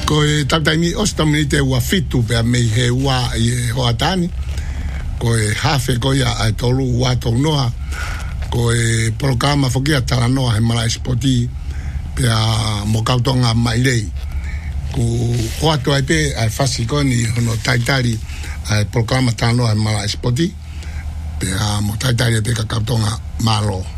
ko e tataimi ostamini te ua fitu pe me he ua i hoatani ko e hafe ko ia ai tolu ua tonoa ko e programa fokia talanoa he mala spoti pe a mokautonga mailei ko hoato ai pe ai fasikoni hono taitari ai programa talanoa he mala spoti pe a mo taitari pe ka kautonga malo